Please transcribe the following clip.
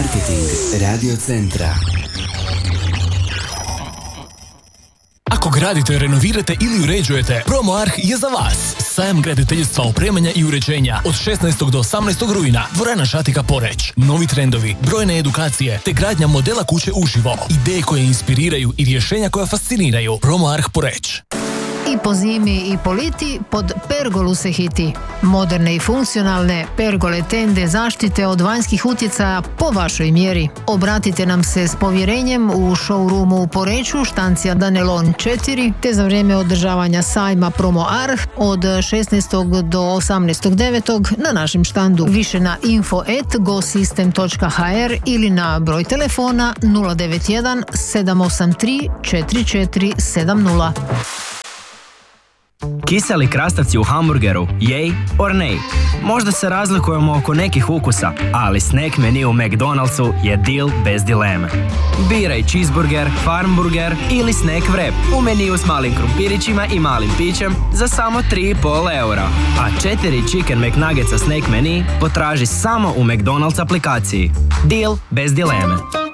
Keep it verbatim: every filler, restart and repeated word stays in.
Marketing Radio Centra. Ako gradite, renovirate ili uređujete, PromoArch je za vas. Sajam graditeljstva, opremanja i uređenja od šesnaestog do osamnaestog rujna. Dvorana Šatika Poreć. Novi trendovi, brojne edukacije te gradnja modela kuće uživo. Ideje koje inspiriraju i rješenja koja fasciniraju. PromoArch Poreć. I po zimi i po liti pod pergolu se hiti. Moderne i funkcionalne pergole tende zaštite od vanjskih utjecaja po vašoj mjeri. Obratite nam se s povjerenjem u showroomu u Poreču, štancija Danelon četiri, te za vrijeme održavanja sajma PromoArch od šesnaestog do osamnaestog devetog na našem štandu. Više na info at gosystem dot h r ili na broj telefona nula devet jedan sedam osam tri četiri četiri sedam nula. Kiseli krastavci u hamburgeru, yay or nay? Možda se razlikujemo oko nekih ukusa, ali snack menu u McDonald'su je deal bez dileme. Biraj cheeseburger, farmburger ili snack wrap u meniju s malim krumpirićima i malim pićem za samo tri i pol eura. A četiri Chicken McNuggetsa snack menu potraži samo u McDonald's aplikaciji. Deal bez dileme.